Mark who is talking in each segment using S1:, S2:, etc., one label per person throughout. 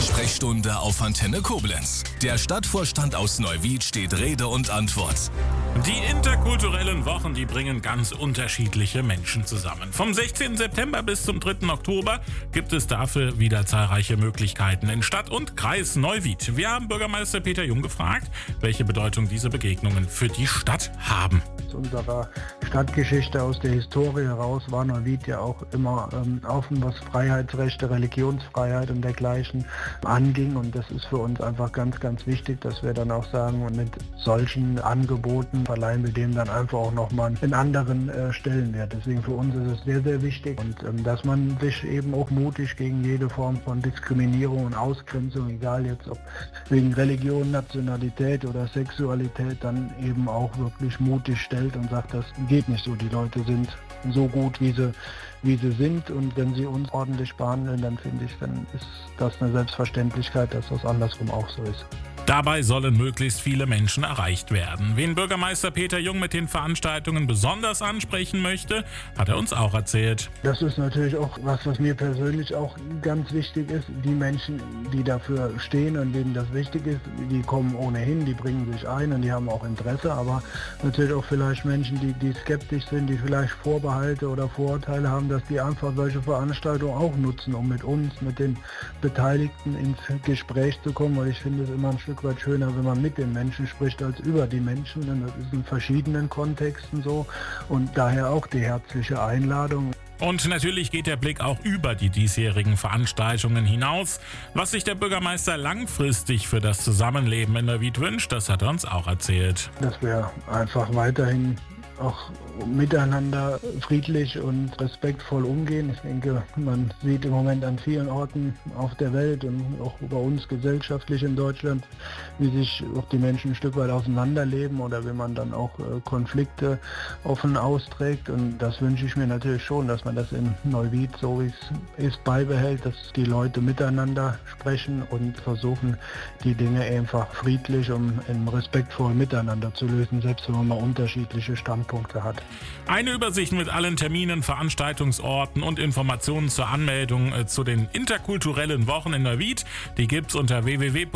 S1: Bürgersprechstunde auf Antenne Koblenz. Der Stadtvorstand aus Neuwied steht Rede und Antwort.
S2: Die interkulturellen Wochen, die bringen ganz unterschiedliche Menschen zusammen. Vom 16. September bis zum 3. Oktober gibt es dafür wieder zahlreiche Möglichkeiten in Stadt und Kreis Neuwied. Wir haben Bürgermeister Peter Jung gefragt, welche Bedeutung diese Begegnungen für die Stadt haben.
S3: Aus unserer Stadtgeschichte, aus der Historie heraus war Neuwied ja auch immer offen, was Freiheitsrechte, Religionsfreiheit und dergleichen anging. Und das ist für uns einfach ganz, ganz wichtig, dass wir dann auch sagen, mit solchen Angeboten verleihen wir dem dann einfach auch nochmal einen anderen Stellenwert. Deswegen für uns ist es sehr, sehr wichtig und dass man sich eben auch mutig gegen jede Form von Diskriminierung und Ausgrenzung, egal jetzt ob wegen Religion, Nationalität oder Sexualität, dann eben auch wirklich mutig stellt und sagt, das geht nicht so. Die Leute sind so gut, wie sie sind, und wenn sie uns ordentlich behandeln, dann finde ich, dann ist das eine Selbstverständlichkeit, dass das andersrum auch so ist.
S2: Dabei sollen möglichst viele Menschen erreicht werden. Wen Bürgermeister Peter Jung mit den Veranstaltungen besonders ansprechen möchte, hat er uns auch erzählt.
S3: Das ist natürlich auch was mir persönlich auch ganz wichtig ist. Die Menschen, die dafür stehen und denen das wichtig ist, die kommen ohnehin, die bringen sich ein und die haben auch Interesse, aber natürlich auch vielleicht Menschen, die skeptisch sind, die vielleicht Vorbehalte oder Vorurteile haben, dass die einfach solche Veranstaltungen auch nutzen, um mit uns, mit den Beteiligten ins Gespräch zu kommen, weil ich finde es immer ein Stück weit schöner, wenn man mit den Menschen spricht, als über die Menschen. Und das ist in verschiedenen Kontexten so. Und daher auch die herzliche Einladung.
S2: Und natürlich geht der Blick auch über die diesjährigen Veranstaltungen hinaus. Was sich der Bürgermeister langfristig für das Zusammenleben in Neuwied wünscht, das hat er uns auch erzählt.
S3: Dass wir einfach weiterhin auch miteinander friedlich und respektvoll umgehen. Ich denke, man sieht im Moment an vielen Orten auf der Welt und auch bei uns gesellschaftlich in Deutschland, wie sich auch die Menschen ein Stück weit auseinanderleben oder wie man dann auch Konflikte offen austrägt. Und das wünsche ich mir natürlich schon, dass man das in Neuwied, so wie es ist, beibehält, dass die Leute miteinander sprechen und versuchen, die Dinge einfach friedlich und respektvoll miteinander zu lösen, selbst wenn man mal unterschiedliche Standpunkte hat.
S2: Eine Übersicht mit allen Terminen, Veranstaltungsorten und Informationen zur Anmeldung zu den interkulturellen Wochen in Neuwied, die gibt's unter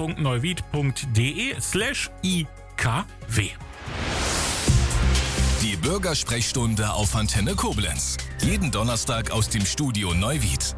S2: www.neuwied.de/ikw.
S1: Die Bürgersprechstunde auf Antenne Koblenz. Jeden Donnerstag aus dem Studio Neuwied.